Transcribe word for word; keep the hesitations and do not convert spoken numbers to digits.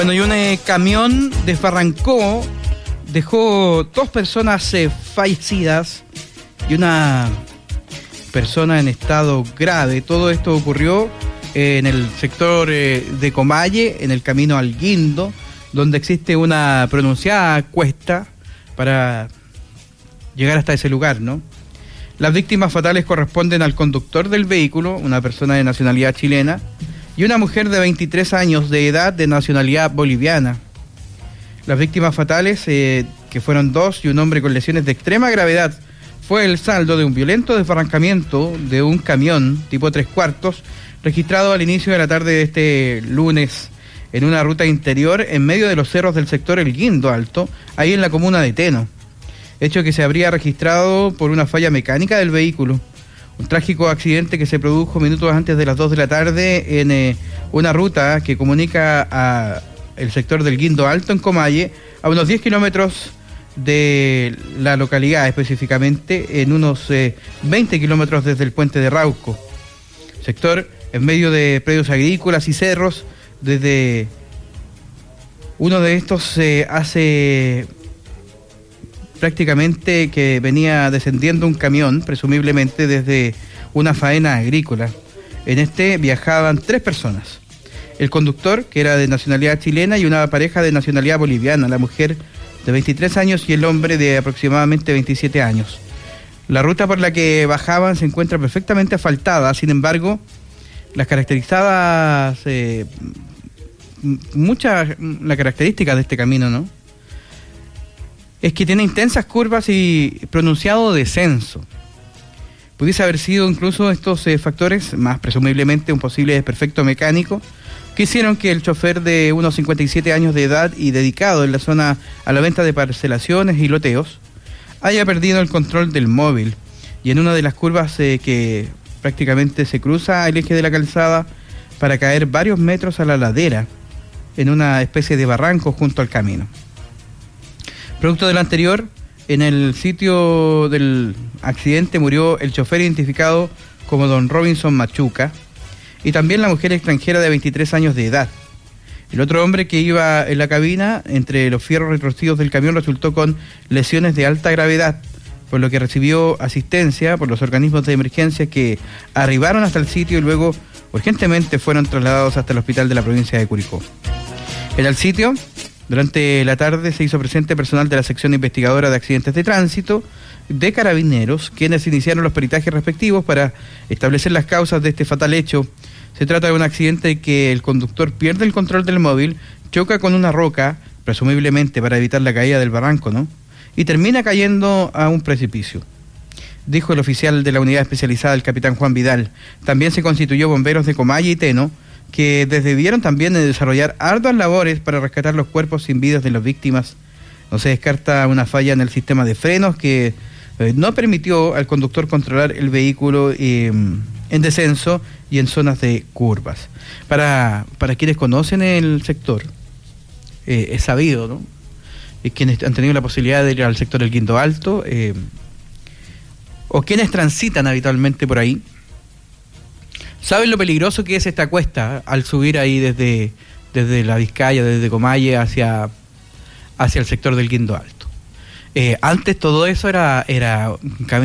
Bueno, y un eh, camión desbarrancó, dejó dos personas eh, fallecidas y una persona en estado grave. Todo esto ocurrió eh, en el sector eh, de Comalle, en el camino al Guindo, donde existe una pronunciada cuesta para llegar hasta ese lugar, ¿no? Las víctimas fatales corresponden al conductor del vehículo, una persona de nacionalidad chilena, y una mujer de veintitrés años de edad de nacionalidad boliviana. Las víctimas fatales, eh, que fueron dos y un hombre con lesiones de extrema gravedad, fue el saldo de un violento desbarrancamiento de un camión tipo tres cuartos, registrado al inicio de la tarde de este lunes en una ruta interior en medio de los cerros del sector El Guindo Alto, ahí en la comuna de Teno. Hecho que se habría registrado por una falla mecánica del vehículo. Un trágico accidente que se produjo minutos antes de las dos de la tarde en eh, una ruta que comunica a el sector del Guindo Alto en Comalle, a unos diez kilómetros de la localidad, específicamente en unos eh, veinte kilómetros desde el puente de Rauco. Sector en medio de predios agrícolas y cerros. Desde uno de estos se eh, hace prácticamente que venía descendiendo un camión, presumiblemente desde una faena agrícola. En este viajaban tres personas. El conductor, que era de nacionalidad chilena, y una pareja de nacionalidad boliviana, la mujer de veintitrés años y el hombre de aproximadamente veintisiete años. La ruta por la que bajaban se encuentra perfectamente asfaltada, sin embargo, las caracterizadas, eh, muchas, la característica de este camino, ¿no?, es que tiene intensas curvas y pronunciado descenso. Pudiese haber sido incluso estos eh, factores, más presumiblemente un posible desperfecto mecánico, que hicieron que el chofer de unos cincuenta y siete años de edad y dedicado en la zona a la venta de parcelaciones y loteos, haya perdido el control del móvil y en una de las curvas eh, que prácticamente se cruza el eje de la calzada para caer varios metros a la ladera en una especie de barranco junto al camino. Producto de lo anterior, en el sitio del accidente murió el chofer identificado como don Robinson Machuca y también la mujer extranjera de veintitrés años de edad. El otro hombre que iba en la cabina, entre los fierros retorcidos del camión, resultó con lesiones de alta gravedad, por lo que recibió asistencia por los organismos de emergencia que arribaron hasta el sitio y luego urgentemente fueron trasladados hasta el hospital de la provincia de Curicó. En el sitio, durante la tarde se hizo presente personal de la sección investigadora de accidentes de tránsito, de Carabineros, quienes iniciaron los peritajes respectivos para establecer las causas de este fatal hecho. Se trata de un accidente que el conductor pierde el control del móvil, choca con una roca, presumiblemente para evitar la caída del barranco, ¿no?, y termina cayendo a un precipicio, dijo el oficial de la unidad especializada, el capitán Juan Vidal. También se constituyó bomberos de Comalle y Teno, que debieron también desarrollar arduas labores para rescatar los cuerpos sin vidas de las víctimas. No se descarta una falla en el sistema de frenos que eh, no permitió al conductor controlar el vehículo eh, en descenso y en zonas de curvas. Para, para quienes conocen el sector, eh, es sabido, ¿no?, y quienes han tenido la posibilidad de ir al sector del Guindo Alto, eh, o quienes transitan habitualmente por ahí, saben lo peligroso que es esta cuesta al subir ahí desde, desde la Vizcaya, desde Comalle hacia, hacia el sector del Guindo Alto. Eh, antes todo eso era, era un camino